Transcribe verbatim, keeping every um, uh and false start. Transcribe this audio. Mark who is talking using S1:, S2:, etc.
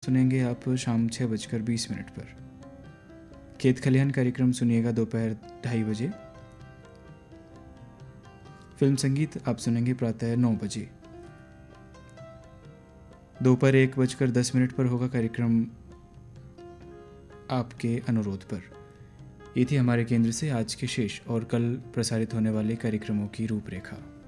S1: सुनेंगे आप शाम छः बजकर बीस मिनट पर। खेत खलिहान कार्यक्रम सुनिएगा दोपहर ढाई बजे। फिल्म संगीत आप सुनेंगे प्रातः नौ बजे। दोपहर एक बजकर दस मिनट पर होगा कार्यक्रम आपके अनुरोध पर। ये थी हमारे केंद्र से आज के शेष और कल प्रसारित होने वाले कार्यक्रमों की रूपरेखा।